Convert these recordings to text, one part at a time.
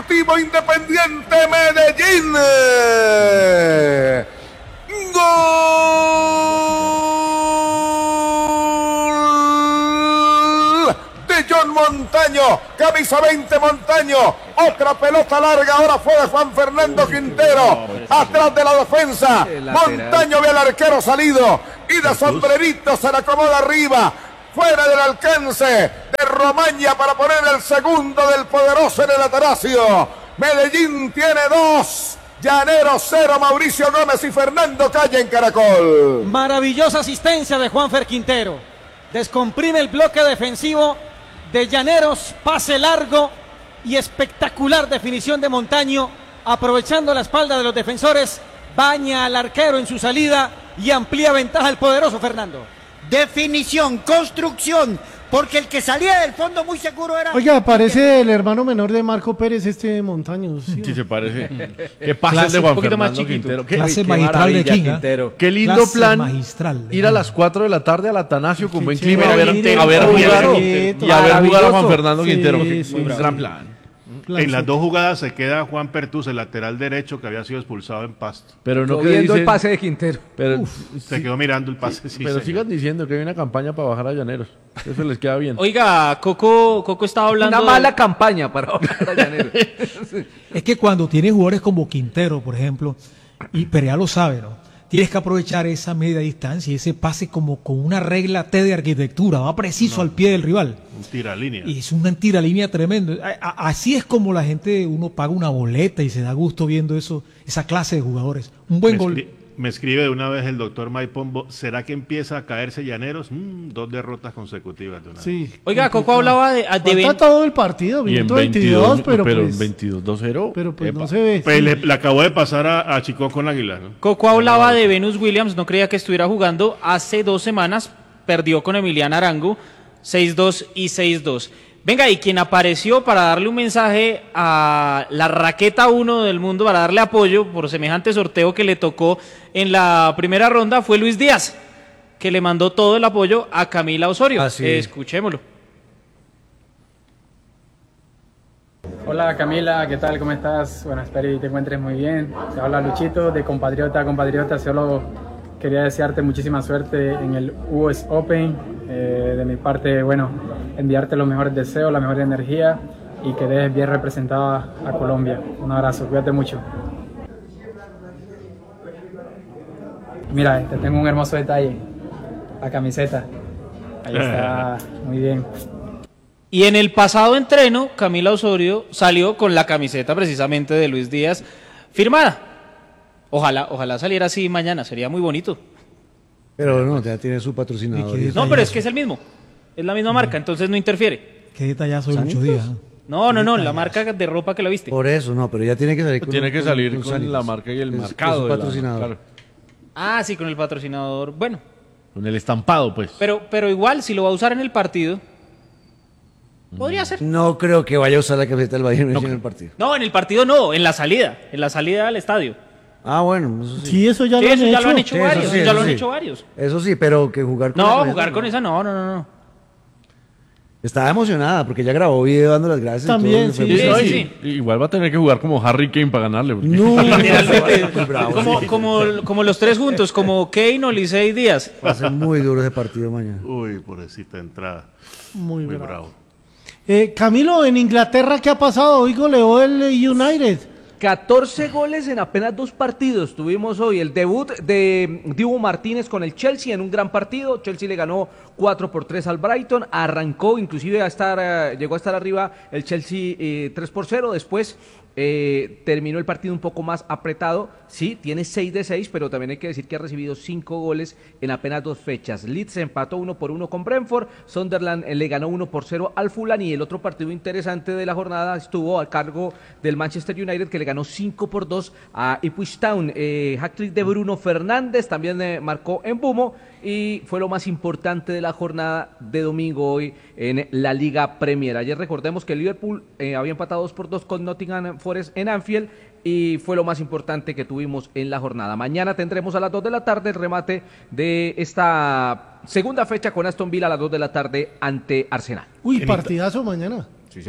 Deportivo Independiente Medellín. Gol de John Montaño, camisa 20 Montaño, otra pelota larga, ahora fue de Juan Fernando Quintero, atrás de la defensa, Montaño ve al arquero salido, y de sombrerito se le acomoda arriba, fuera del alcance de Romaña para poner el segundo del poderoso en el Atanasio. Medellín tiene 2, Llaneros 0, Mauricio Gómez y Fernando Calle en Caracol. Maravillosa asistencia de Juanfer Quintero, descomprime el bloque defensivo de Llaneros, pase largo y espectacular definición de Montaño, aprovechando la espalda de los defensores, baña al arquero en su salida y amplía ventaja el poderoso Fernando. Definición, construcción, porque el que salía del fondo muy seguro era... Oiga, parece el hermano menor de Marco Pérez, Montaño. Sí, se parece. Qué pase de Juan Fernando Quintero. Clase magistral de Quintero. Qué lindo plan ir a las 4 de la tarde al Atanasio con buen clima a ver jugar a Juan Fernando Quintero. Un gran plan. En las dos jugadas se queda Juan Pertus, el lateral derecho que había sido expulsado en Pasto. Pero no que viendo el pase de Quintero. Pero, se quedó mirando el pase. Sí, pero sigan diciendo que hay una campaña para bajar a Llaneros. Eso les queda bien. Oiga, Coco estaba hablando... Una mala campaña para bajar a Llaneros. Es que cuando tienes jugadores como Quintero, por ejemplo, y Perea lo sabe, ¿no? Tienes que aprovechar esa media distancia y ese pase como con una regla T de arquitectura, va preciso al pie del rival. Un tiralínea. Y es una tiralínea tremendo. Así es como la gente, uno paga una boleta y se da gusto viendo eso, esa clase de jugadores. Un buen gol. Me escribe de una vez el doctor Mike Pombo, ¿será que empieza a caerse Llaneros? 2 derrotas consecutivas de una sí. vez. Oiga, Coco hablaba de falta todo el partido, minuto 22, pero pues, 22-2-0. Pero pues no se ve. Pues le acabó de pasar a Chico con Águila, ¿no? Coco hablaba de Venus Williams, no creía que estuviera jugando. Hace 2 semanas perdió con Emiliana Arango, 6-2 y 6-2. Venga, y quien apareció para darle un mensaje a la raqueta 1 del mundo, para darle apoyo por semejante sorteo que le tocó en la primera ronda, fue Luis Díaz, que le mandó todo el apoyo a Camila Osorio. Escuchémoslo. Hola Camila, ¿qué tal? ¿Cómo estás? Bueno, espero que te encuentres muy bien. Te habla Luchito, de compatriota a compatriota. Solo quería desearte muchísima suerte en el US Open. De mi parte, bueno, enviarte los mejores deseos, la mejor energía y que dejes bien representada a Colombia. Un abrazo, cuídate mucho. Mira, te tengo un hermoso detalle, la camiseta. Ahí está, muy bien. Y en el pasado entreno, Camila Osorio salió con la camiseta precisamente de Luis Díaz firmada. Ojalá saliera así mañana, sería muy bonito. Pero no, ya tiene su patrocinador. No, pero es que es el mismo. Es la misma marca, entonces no interfiere. Qué detallazo de Lucho Díaz. No, la marca de ropa que la viste. Por eso, no, pero ya tiene que salir con la marca y el marcado. Con su patrocinador. Ah, sí, con el patrocinador. Bueno. Con el estampado, pues. Pero igual, si lo va a usar en el partido, podría ser. No creo que vaya a usar la camiseta del Bayern en el partido. No, en el partido no, en la salida al estadio. Ah, bueno, eso sí. Sí, eso ya lo han hecho. Lo han hecho varios. Eso sí, pero que jugar con esa. No, jugar con esa no. Estaba emocionada porque ya grabó video dando las gracias. También, sí. Igual va a tener que jugar como Harry Kane para ganarle. Porque... No, como los tres juntos, como Kane, Oliseh y Díaz. Va a ser muy duro ese partido mañana. Uy, pobrecita entrada. Muy bravo. Camilo, en Inglaterra, ¿qué ha pasado? Hoy goleó el United. 14 goles en apenas 2 partidos. Tuvimos hoy el debut de Dibu Martínez con el Chelsea en un gran partido. Chelsea le ganó 4-3 al Brighton. Arrancó, inclusive llegó a estar arriba el Chelsea 3-0. Después terminó el partido un poco más apretado. Sí, tiene 6 de 6, pero también hay que decir que ha recibido 5 goles en apenas 2 fechas. Leeds empató 1-1 con Brentford. Sunderland le ganó 1-0 al Fulham. Y el otro partido interesante de la jornada estuvo a cargo del Manchester United, que le ganó 5-2 a Ipswich Town. Hat-trick de Bruno Fernández, también marcó en Bumo. Y fue lo más importante de la jornada de domingo hoy en la Liga Premier. Ayer recordemos que el Liverpool había empatado 2-2 con Nottingham Forest en Anfield y fue lo más importante que tuvimos en la jornada. Mañana tendremos a las 2 de la tarde el remate de esta segunda fecha con Aston Villa a las 2 de la tarde ante Arsenal. Uy, partidazo mañana. Sí, señor.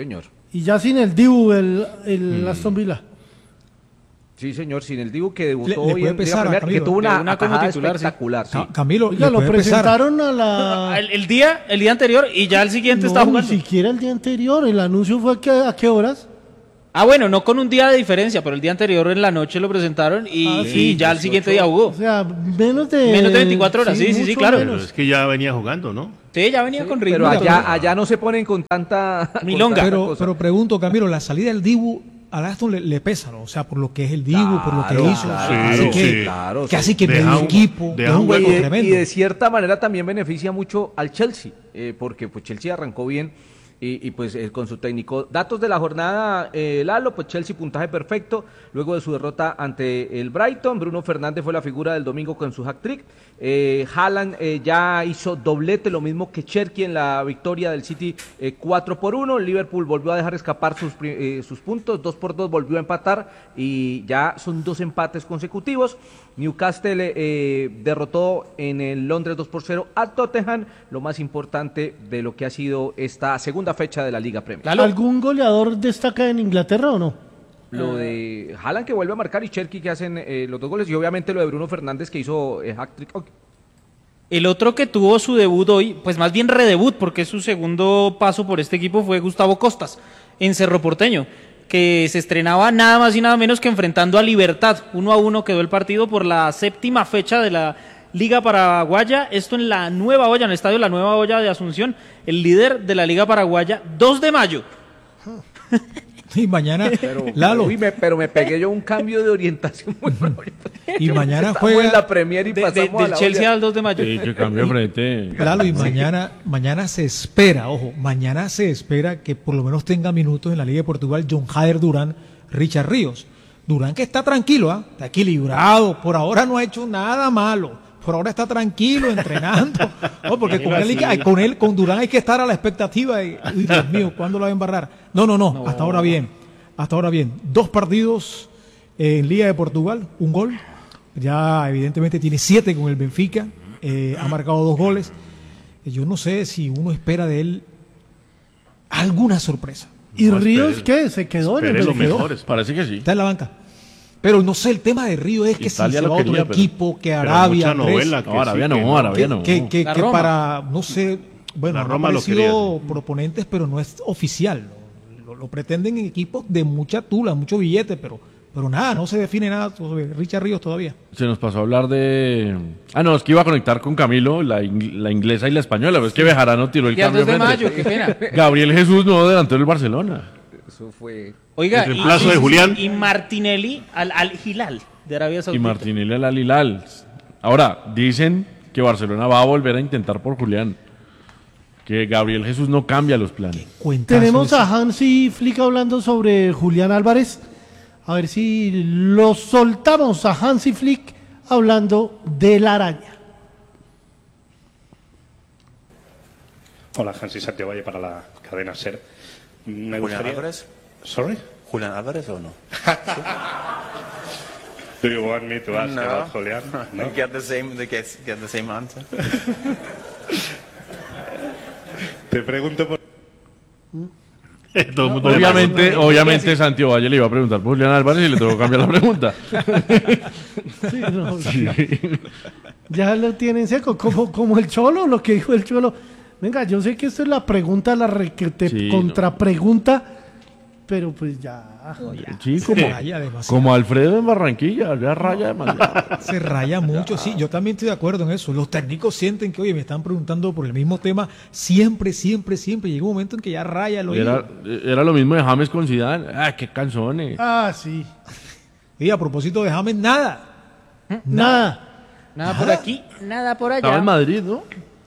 Y ya sin el Dibu, el Aston Villa. Sí, señor, sin el Dibu que debutó Le hoy puede en Liga pesar a Premier, Camilo. que tuvo una como atajada titular, espectacular. Sí. Camilo, Oiga, le lo puede pesar. presentaron a la... El día anterior y ya el siguiente No, está ni jugando. siquiera el día anterior. El anuncio fue a qué horas. Ah, bueno, no con un día de diferencia, pero el día anterior en la noche lo presentaron y ya el siguiente día jugó. O sea, menos de 24 horas, sí, mucho claro. Pero menos. es que ya venía jugando, ¿no? Sí, ya venía con ritmo. Pero allá no se ponen con tanta Milonga. con tanta cosa. Pero pregunto, Camilo, la salida del Dibu al Aston le pesa, ¿no? O sea, por lo que es el Dibu, por lo que hizo. claro, Que hace que Deja medio un- equipo, deja es un un hueco hueco. tremendo. Y de cierta manera también beneficia mucho al Chelsea, porque pues Chelsea arrancó bien y pues con su técnico. Datos de la jornada, Lalo, pues Chelsea puntaje perfecto, luego de su derrota ante el Brighton. Bruno Fernández fue la figura del domingo con su hat-trick. Haaland ya hizo doblete, lo mismo que Cherki en la victoria del City 4-1. Liverpool volvió a dejar escapar sus puntos, 2-2 volvió a empatar y ya son 2 empates consecutivos. Newcastle derrotó en el Londres 2-0 a Tottenham, lo más importante de lo que ha sido esta segunda fecha de la Liga Premier. ¿Algún goleador destaca en Inglaterra o no? Lo de Haaland que vuelve a marcar y Cherki que hacen los 2 goles y obviamente lo de Bruno Fernández que hizo hat-trick. El otro que tuvo su debut hoy, pues más bien redebut, porque su segundo paso por este equipo fue Gustavo Costas, en Cerro Porteño, que se estrenaba nada más y nada menos que enfrentando a Libertad. 1-1 quedó el partido por la 7ª fecha de la Liga Paraguaya, esto en la Nueva Olla, en el estadio La Nueva Olla de Asunción, el líder de la Liga Paraguaya, 2 de mayo. Y mañana, Pero, Lalo, pero me pegué yo un cambio de orientación muy bueno. y mañana Estamos juega en la Premier y pasamos a Del la Chelsea olla. al 2 de mayo. Sí, que cambio de frente. Lalo, y mañana se espera, ojo, mañana se espera que por lo menos tenga minutos en la Liga de Portugal John Jader Durán, Richard Ríos. Durán que está tranquilo, está equilibrado, por ahora no ha hecho nada malo, por ahora está tranquilo, entrenando, ¿no? Porque con Durán hay que estar a la expectativa de, uy, Dios mío, ¿cuándo la va a embarrar? No, hasta ahora bien, 2 partidos en Liga de Portugal, 1 gol, ya evidentemente tiene 7 con el Benfica, ha marcado 2 goles, yo no sé si uno espera de él alguna sorpresa. ¿Y No, Ríos espere- qué? ¿Se quedó en el espere los Benfica? mejores. Parece que sí. Está en la banca. Pero no sé, el tema de Río es que Italia si se lo va a otro quería, pero- equipo, que Pero Arabia, mucha Andrés, novela. No, Arabia no, Arabia no. que La Roma. para, no sé, bueno, La han Roma lo aparecido proponentes, pero no es oficial. Lo pretenden en equipos de mucha tula, mucho billete, pero nada, no se define nada sobre Richard Ríos todavía. Se nos pasó a hablar de... Ah, no, es que iba a conectar con Camilo, la inglesa y la española, pero es que Bejarano tiró el Y al cambio 2 de de frente. mayo, qué pena. Gabriel Jesús, nuevo delantero del Barcelona. Eso fue... Oiga, El reemplazo de Julián. Y Martinelli al Hilal de Arabia Y Saudita. Martinelli al Al-Hilal. Ahora, dicen que Barcelona va a volver a intentar por Julián. Que Gabriel Jesús no cambia los planes. Cuentazo Tenemos ese. a Hansi Flick hablando sobre Julián Álvarez. A ver si lo soltamos a Hansi Flick hablando de la araña. Hola, Hansi Santiago para la cadena SER. Me ¿Julián gustaría... Álvarez? Sorry? ¿Julián Álvarez o no? Do you want me to ask about Julián? No? Get the same answer. Te pregunto por... Todo el mundo le Obviamente Santiago Valle le iba a preguntar por Julián Álvarez y le tuvo que cambiar la pregunta. Sí, no, ya lo tienen seco, como el Cholo, lo que dijo el Cholo. Venga, yo sé que esto es la pregunta, la Sí, contrapregunta, pero pues ya. Sí, Raya demasiado. como Alfredo en Barranquilla, ya raya demasiado. Se raya mucho, sí, yo también estoy de acuerdo en eso. Los técnicos sienten que, oye, me están preguntando por el mismo tema siempre. Llega un momento en que ya raya el oído. Era lo mismo de James con Zidane. Ah, qué canzones. Ah, sí. Y a propósito de James, nada. Nada por aquí, nada por allá. Estaba en Madrid, ¿no?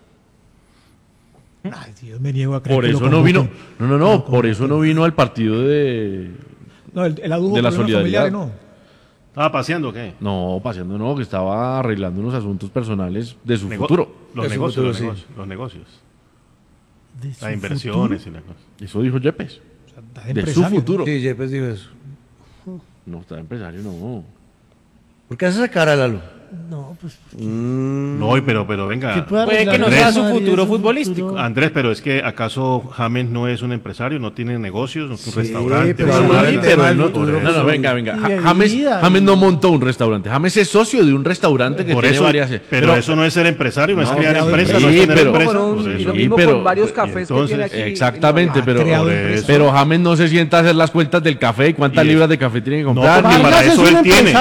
Ay, Dios, me niego a creer Por que eso lo no vino. convoquen. No, por eso no vino al partido de No, el adujo de la problemas solidaridad. familiares, no. ¿Estaba paseando o qué? No, paseando no, que estaba arreglando unos asuntos personales de su futuro. Los De su negocios, futuro, los sí. negocios, los negocios. De su Las inversiones y la cosa. Eso dijo Yepes. Está De su empresario, futuro. Sí, Yepes dijo eso. No, está empresario, no. ¿Por qué hace esa cara, Lalo? No, pues. No, pero venga. Puede que no sea su futuro futbolístico. Andrés, pero es que ¿acaso James no es un empresario? ¿No tiene negocios? ¿No es un restaurante? No, venga. James no montó un restaurante. James es socio de un restaurante que por tiene eso, varias. Pero eso no es ser empresario, no es crear empresa, sí, no es tener pero, empresa. Y lo mismo con varios cafés que tiene aquí. Exactamente, pero James no se sienta a hacer las cuentas del café y cuántas libras de café tiene que comprar. No, para eso él tiene.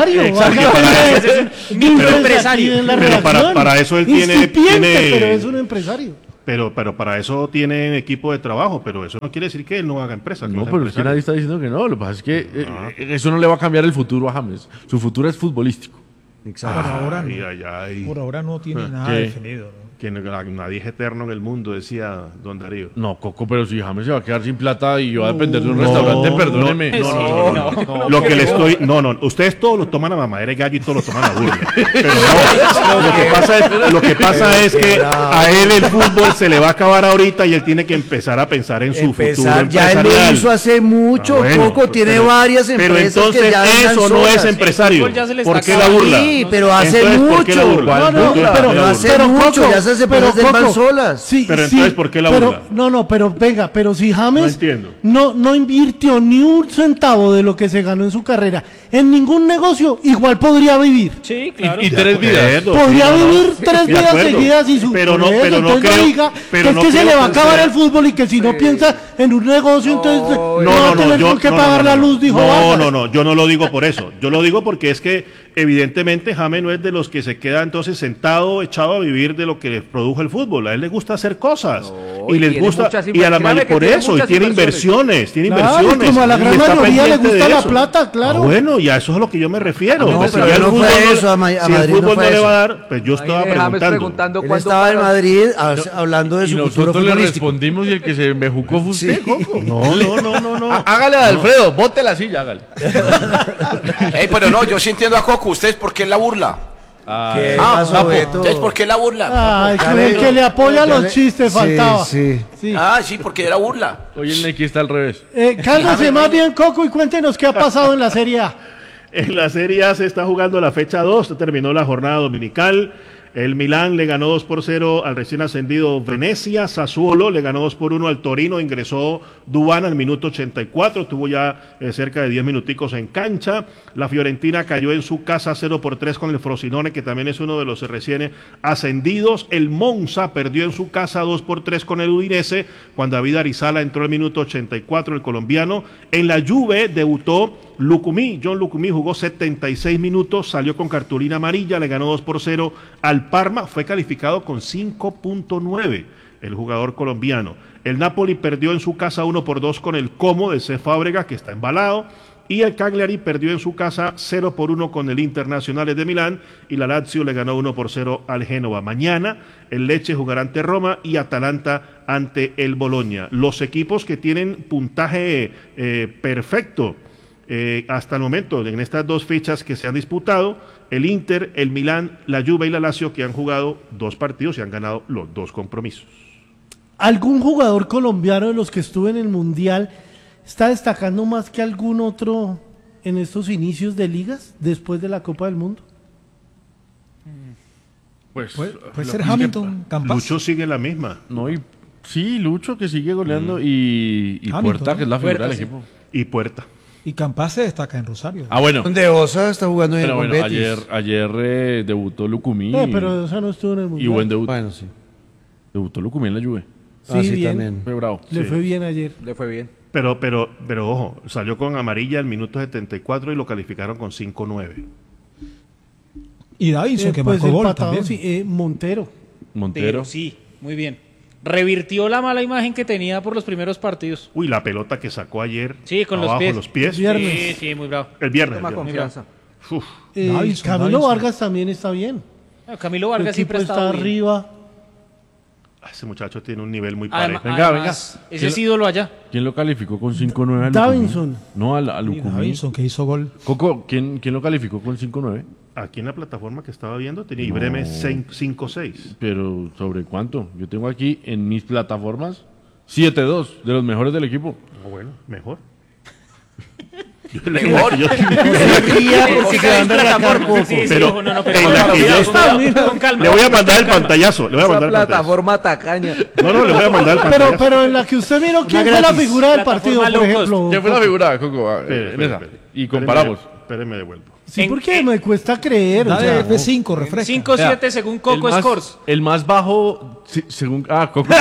Pero para eso él tiene. Pero es un empresario. Pero para eso tiene equipo de trabajo, pero eso no quiere decir que él no haga empresa. No, pero es que nadie está diciendo que no. Lo que pasa es que eso no le va a cambiar el futuro a James. Su futuro es futbolístico. Exacto. Por ahora no tiene nada definido, ¿no? Que nadie es eterno en el mundo, decía don Darío. No, Coco, pero si James se va a quedar sin plata y yo voy a depender de un restaurante, perdóneme. No. Lo que le estoy... No, ustedes todos lo toman a mamadera gallo y todos lo toman a burla. Pero no, lo que pasa es que a él el fútbol se le va a acabar ahorita y él tiene que empezar a pensar en su futuro empresarial. Ya él lo hizo hace mucho, Coco, tiene varias empresas. Pero entonces que ya eso no es empresario. ¿Por qué la burla? Sí, pero hace mucho. Pero hace mucho, ya esas empresas van solas. Sí, pero entonces, ¿por qué la burla? Pero si James no invirtió ni un centavo de lo que se ganó en su carrera en ningún negocio, igual podría vivir. Sí, claro. Y 3 vidas. Podría vivir 3 vidas seguidas y su pero no creo, pero no se le va a acabar el fútbol y que si no piensa en un negocio, entonces no va a tener por qué pagar la luz, dijo Vargas. No, yo no lo digo por eso. Yo lo digo porque es que evidentemente James no es de los que se queda entonces sentado, echado a vivir de lo que le produjo el fútbol. A él le gusta hacer cosas y les gusta y a la por eso y tiene inversiones, como a la gran mayoría le gusta la plata, claro. Bueno, y a eso es a lo que yo me refiero. No, pero no fue eso, a Madrid si el fútbol no le va a dar, pues yo estaba preguntando. Él estaba en Madrid hablando de su futuro futbolístico. Le futbolístico. respondimos y el que se bejucó fue usted, Coco. No. Hágale a Alfredo, bote la silla, hágale. Pero no, yo sí entiendo a Coco. ¿Ustedes por qué la burla? ¿Qué pasó, Beto? ¿Ustedes por qué la burla? Ay, con el que le apoya los chistes faltaba. Sí. Sí, porque era burla. Hoy el Neki está al revés. Cálmese más bien, Coco, y cuéntenos qué ha pasado en la Serie A. En la Serie A se está jugando la fecha 2, terminó la jornada dominical. El Milán le ganó 2-0 al recién ascendido Venecia. Sassuolo le ganó 2-1 al Torino. Ingresó Duván al minuto 84. Tuvo ya cerca de 10 minuticos en cancha. La Fiorentina cayó en su casa 0-3 con el Frosinone, que también es uno de los recién ascendidos. El Monza perdió en su casa 2-3 con el Udinese, cuando David Arizala entró al minuto 84, el colombiano. En la Juve debutó John Lucumí jugó 76 minutos, salió con cartulina amarilla, le ganó 2-0 al Parma, fue calificado con 5.9 el jugador colombiano. El Napoli perdió en su casa 1-2 con el Como de C. Fábrega, que está embalado, y el Cagliari perdió en su casa 0-1 con el Internazionale de Milán, y la Lazio le ganó 1-0 al Génova. Mañana el Lecce jugará ante Roma y Atalanta ante el Bologna. Los equipos que tienen puntaje perfecto hasta el momento, en estas 2 fechas que se han disputado, el Inter, el Milán, la Juve y la Lazio, que han jugado 2 partidos y han ganado los 2 compromisos. ¿Algún jugador colombiano de los que estuvo en el Mundial está destacando más que algún otro en estos inicios de ligas después de la Copa del Mundo? Pues puede ser Hamilton, Campas. Lucho sigue la misma. Sí, Lucho, que sigue goleando, y Puerta, que es la figura del equipo. Y Puerta. Y Campas se destaca en Rosario. Bueno. De Osa está jugando en el Betis. Ayer debutó Lucumí. Pero Osa no estuvo en el Mundial. Y buen debut. Bueno, sí. Debutó Lucumí en la Juve. Sí, bien. También. Fue bravo. Le fue bien ayer. Le fue bien. Pero ojo, salió con amarilla al minuto 74 y lo calificaron con 5-9. Y Davinson, que marcó gol también. Sí, Montero. Pero sí, muy bien. Revirtió la mala imagen que tenía por los primeros partidos. Uy, la pelota que sacó ayer. Sí, con abajo, los pies. Sí, muy bravo. El viernes. Camilo Vargas también está bien. Camilo Vargas siempre está arriba. Ese muchacho tiene un nivel muy parejo. Venga. Ese es ídolo allá. ¿Quién lo calificó con 5-9 al Davinson. No, a Lucumí. Davinson, que hizo gol. Coco, ¿quién lo calificó con 5-9? Aquí en la plataforma que estaba viendo tenía Ibreme 5-6. Pero ¿sobre cuánto? Yo tengo aquí en mis plataformas 7-2, de los mejores del equipo. Bueno, mejor. Mejor. No se ría porque se van a arrancar poco. Pero en la que yo con calma. le voy a mandar el pantallazo. Le voy a mandar el pantallazo. Plataforma tacaña. No, le voy a mandar el pantallazo. Pero en la que usted miró, ¿quién fue la figura del partido, por ejemplo? ¿Quién fue la figura, Coco? En esa. Y comparamos. Espérenme, devuelvo. Sí, porque me cuesta creer. O sea, F5, refresca. 5-7 según Coco Scores. El más bajo, según Coco.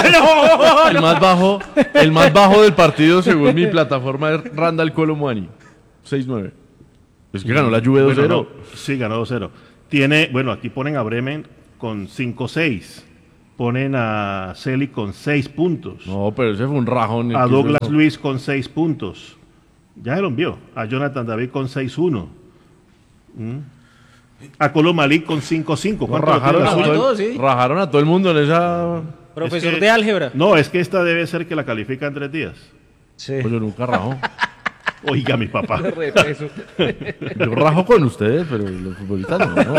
El más bajo del partido según mi plataforma es Randall Colomwani, 6-9. Es que ganó la Juve 2-0. Bueno, no, sí, ganó 2-0. Tiene, bueno, aquí ponen a Bremen con 5-6. Ponen a Celi con 6 puntos. No, pero ese fue un rajón. A Douglas Luiz con 6 puntos. Ya se lo envió. A Jonathan David con 6-1. A Colo Malik con 5-5. Rajaron a todo el mundo en esa. Profesor de álgebra. No, es que esta debe ser que la califica en 3 días. Sí. Pues yo nunca rajo. Oiga, mi papá. Yo rajo con ustedes, pero los futbolistas no.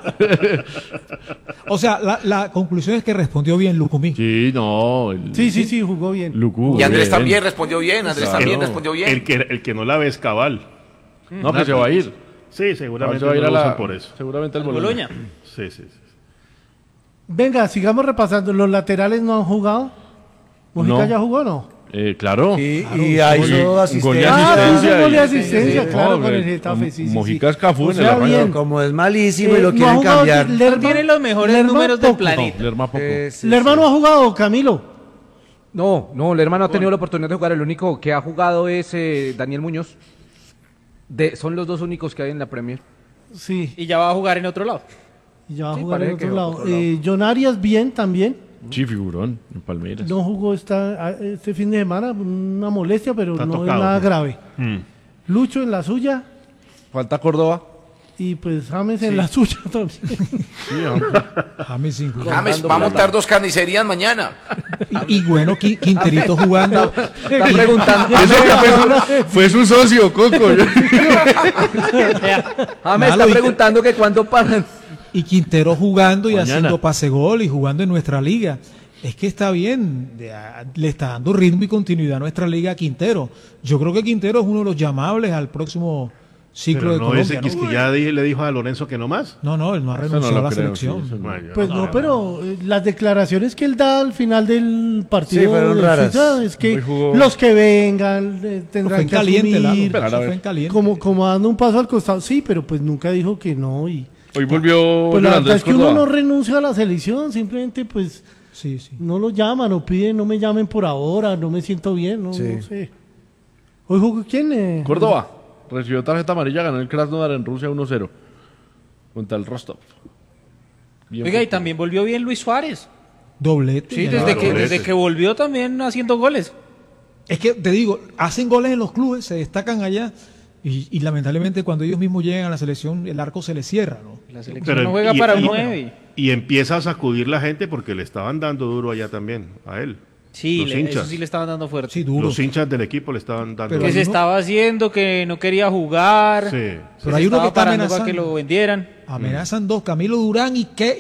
O sea, la conclusión es que respondió bien Lucumí. Sí, no. Sí, jugó bien. Y Andrés también respondió bien. Andrés también respondió bien. El que no la ve es Cabal. No, que se va a ir. Sí, seguramente va a ir lo a usan por eso. Seguramente al Boloña. Sí. Venga, sigamos repasando. ¿Los laterales no han jugado? ¿Mojica ya jugó o no? Claro. Y ha hizo asistencia. Gol de asistencia, claro, con el Getafe. Sí. Mojica es Cafú en el Pero arranque. como es malísimo y lo quieren cambiar. Tiene los mejores números del planeta. Lerma poco. ¿Lerma no ha jugado, Camilo? No, el hermano ha tenido la oportunidad de jugar. El único que ha jugado es Daniel Muñoz. Son los dos únicos que hay en la Premier. Sí. Y ya va a jugar en otro lado. Ya va a jugar en otro lado. John Arias bien también. Sí, figurón, en Palmeiras. No jugó este fin de semana, una molestia, pero Está no tocado, es nada ¿no? grave. Lucho en la suya Falta Córdoba. y pues James en la suya también. James 5. James va a montar 2 carnicerías mañana. Y bueno, Quinterito jugando. Está preguntando. Fue su socio, Coco. James está preguntando que cuándo pagan. Y Quintero jugando y Mañana. haciendo pase gol y jugando en nuestra liga. Es que está bien, le está dando ritmo y continuidad a nuestra liga a Quintero. Yo creo que Quintero es uno de los llamables al próximo ciclo Pero de no Colombia. ese que es que ya le dijo a Lorenzo que no más. No, él no ha renunciado a la selección. Pues no, pero las declaraciones que él da al final del partido Sí, fueron de raras. Suiza es que los que vengan tendrán que asumir, fue en caliente. como dando un paso al costado. Sí, pero pues nunca dijo que no. Y Hoy volvió pues la verdad Andrés es que uno Córdoba. no renuncia a la selección, simplemente pues Sí. no lo llaman o piden, no me llamen por ahora, no me siento bien, no sé. Hoy jugó quién? Córdoba recibió tarjeta amarilla, ganó el Krasnodar en Rusia 1-0 contra el Rostov. Bien Oiga, y poco. también volvió bien Luis Suárez. Doblete. Sí, ya. desde que volvió también haciendo goles. Es que te digo, hacen goles en los clubes, se destacan allá y lamentablemente cuando ellos mismos llegan a la selección el arco se les cierra, ¿no? La selección no juega para un 9. Y empieza a sacudir la gente porque le estaban dando duro allá también, a él. Sí, Los hinchas. eso sí le estaban dando fuerte. Sí, duro. Los hinchas del equipo le estaban dando Pero Que se estaba haciendo, que no quería jugar. Sí. Que Pero se hay uno estaba que está parando para amenazando. que lo vendieran. Amenazan dos, Camilo Durán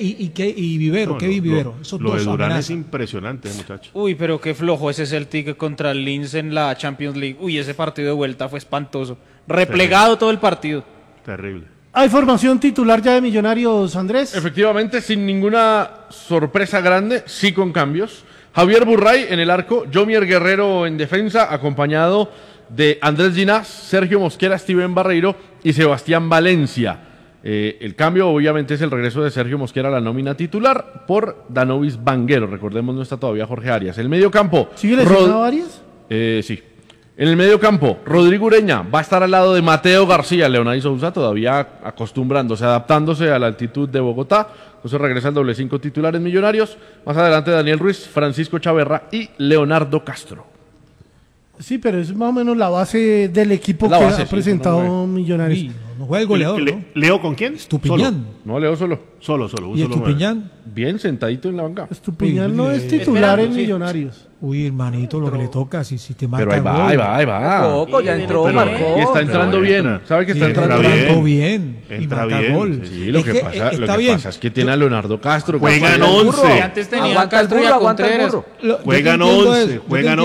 y Vivero, No, Kevin Vivero. Esos lo dos de Durán es amenazan. impresionante, muchacho. Uy, pero qué flojo ese Celtic contra el Linz en la Champions League. Uy, ese partido de vuelta fue espantoso. Replegado todo el partido. Terrible. ¿Hay formación titular ya de Millonarios, Andrés? Efectivamente, sin ninguna sorpresa grande, sí con cambios. Javier Burray en el arco, Jomier Guerrero en defensa, acompañado de Andrés Ginás, Sergio Mosquera, Steven Barreiro y Sebastián Valencia. El cambio obviamente es el regreso de Sergio Mosquera a la nómina titular por Danovis Vanguero. Recordemos, no está todavía Jorge Arias. El medio campo. ¿Sigue lesionado Arias? Sí. En el medio campo, Rodrigo Ureña va a estar al lado de Mateo García, Leonardo Sousa todavía acostumbrándose, adaptándose a la altitud de Bogotá. Entonces regresa el doble 5 titulares Millonarios. Más adelante Daniel Ruiz, Francisco Chaverra y Leonardo Castro. Sí, pero es más o menos la base del equipo La que base, ha sí, presentado no, Millonarios. Sí, no juega el goleador, ¿no? ¿Leo con quién? Estupiñán. No, Leo solo. Solo. ¿Y Estupiñán? Bien sentadito en la banca. Estupiñán no es titular en Millonarios. Uy, hermanito, lo que le toca, si te marca Pero ahí va. Poco, ya entró, marcó. Y está entrando bien. ¿Sabe que está entrando bien? Entra y marca bien. gol. Sí, lo que pasa es que tiene a Leonardo Castro. Juegan 11. Antes tenía a Castro y a Contreras. Juegan 11.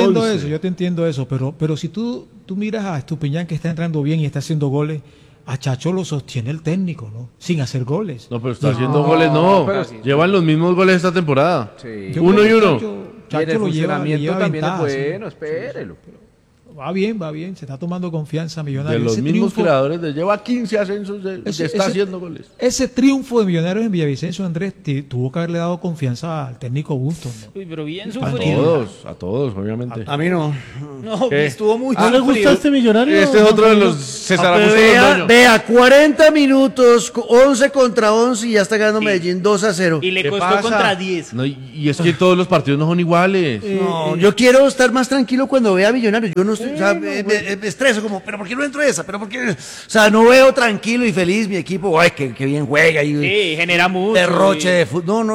Yo te entiendo eso, pero si tú miras a Estupiñán que está entrando bien y está haciendo goles, a Chacho lo sostiene el técnico, ¿no? Sin hacer goles. No, pero está haciendo goles, no. Llevan los mismos goles esta temporada. Sí. 1 y 1. Y el funcionamiento también ventaja, es bueno, espérelo. Va bien, se está tomando confianza Millonarios. De los Ese mismos triunfo- creadores, lleva 15 ascensos, está haciendo goles. Ese triunfo de Millonarios en Villavicencio, Andrés, tuvo que haberle dado confianza al técnico Bustos, ¿no? Uy, pero bien A sufrido. todos, obviamente. A mí no. No, ¿Qué? estuvo muy ¿No le gusta este Millonario? Este es otro de los César Augusto Londoño. Vea, 40 minutos, 11 contra 11 y ya está ganando Medellín 2-0. Y le ¿Qué costó pasa? contra 10. No, y es que todos los partidos no son iguales. No, yo quiero estar más tranquilo cuando vea a Millonarios. Yo no estoy, o sea, me estreso como, pero ¿por qué no entro esa? ¿Pero por qué? O sea, no veo tranquilo y feliz mi equipo. Ay, que bien juega y Sí, genera mucho. derroche de fútbol.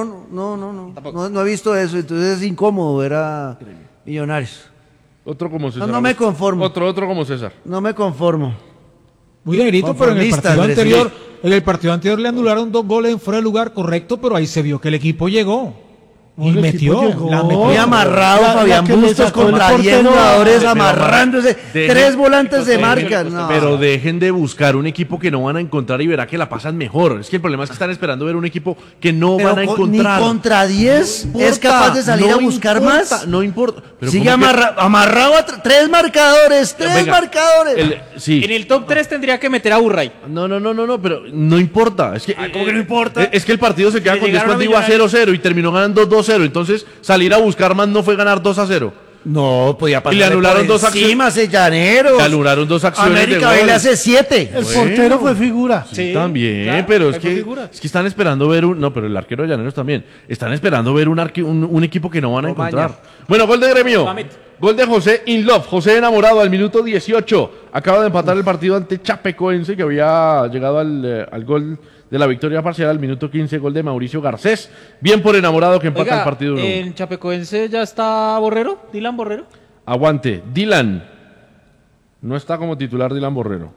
No he visto eso. Entonces es incómodo ver a Millonarios. Otro como César. No me Augusto. conformo. Otro como César. No me conformo. Muy negrito, pero en el Conformista, partido Andrés, anterior, en el partido anterior le anularon 2 goles en fuera de lugar, correcto, pero ahí se vio que el equipo llegó. Y El equipo metió. llegó. La metió. Muy amarrado La Fabián que le Bustos sacó el contra 10 portero. jugadores Pero amarrándose. dejen- 3 volantes de marca. No. Pero dejen de buscar un equipo que no van a encontrar y verá que la pasan mejor. Es que el problema es que están esperando ver un equipo que no Pero van a encontrar. ni contra 10 No es importa, capaz de salir no a buscar importa, más. No importa. Pero Sigue ¿cómo que- amarrado a 3 marcadores. 3 Venga, marcadores. Sí. En el top 3 tendría que meter a Burray. No, pero no importa. Es que, ¿cómo que no importa? Es que el partido se queda Le con 10 llegaron a cuando iba Millonarios. 0-0 y terminó ganando 2-0. Entonces, salir a buscar más no fue ganar 2-0. No, podía pasar. Y le anularon dos acciones. Llaneros. Le anularon 2 acciones América de hoy gol. le hace 7. El portero fue figura. Sí, también, claro, pero es ahí fue que figura. están esperando ver un... No, pero el arquero de Llaneros también. Están esperando ver un equipo que no van a encontrar. Bueno, gol de Gremio. Gol de José Inlove. José enamorado al minuto 18. Acaba de empatar el partido ante Chapecoense, que había llegado al gol de la victoria parcial al minuto 15. Gol de Mauricio Garcés. Bien por enamorado que empata Oiga, el partido 1-1. ¿en Chapecoense ya está Borrero? ¿Dylan Borrero? Aguante. Dylan. No está como titular Dylan Borrero.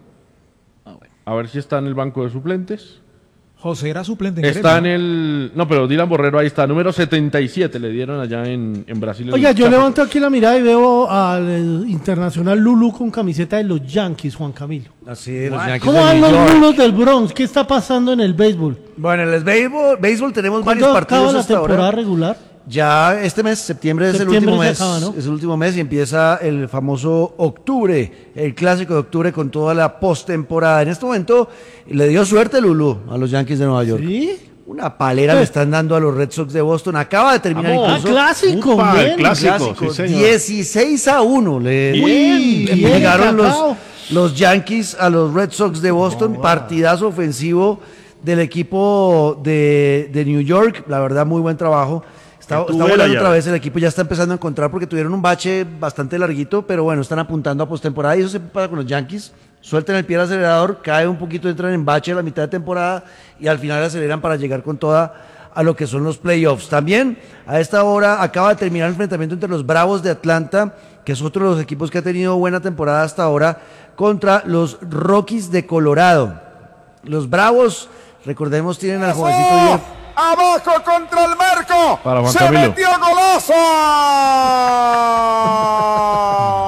A ver si está en el banco de suplentes. José era suplente en Está en Gremio. el... No, pero Dylan Borrero ahí está. Número 77 le dieron allá en Brasil. Oiga, yo levanto aquí la mirada y veo al internacional Lulú con camiseta de los Yankees, Juan Camilo. Así es, los Yankees ¿Cómo de van New los York. Lulos del Bronx? ¿Qué está pasando en el béisbol? Bueno, en el béisbol tenemos varios ¿Cuándo partidos acaba la hasta temporada ahora. regular? Ya este mes, septiembre es el Septiembre último se mes. acaba, ¿no? Es el último mes y empieza el famoso octubre, el clásico de octubre con toda la postemporada. En este momento le dio suerte Lulú a los Yankees de Nueva York. ¿Sí? Una palera le están dando a los Red Sox de Boston. Acaba de terminar Ah, incluso. clásico, Upa, bien. el clásico, sí, señor. 16-1 le Bien, llegaron Cacao. los Yankees a los Red Sox de Boston. Partidazo ofensivo del equipo de New York. La verdad, muy buen trabajo. Está tuvo volando la otra llave. vez, el equipo ya está empezando a encontrar porque tuvieron un bache bastante larguito, pero bueno, están apuntando a postemporada y eso se pasa con los Yankees. Sueltan el pie al acelerador, cae un poquito, entran en bache a la mitad de temporada y al final aceleran para llegar con toda a lo que son los playoffs. También a esta hora acaba de terminar el enfrentamiento entre los Bravos de Atlanta, que es otro de los equipos que ha tenido buena temporada hasta ahora, contra los Rockies de Colorado. Los Bravos, recordemos, tienen al jovencito Jeff. Abajo contra el marco. Para Juan Se Camilo. metió golazo.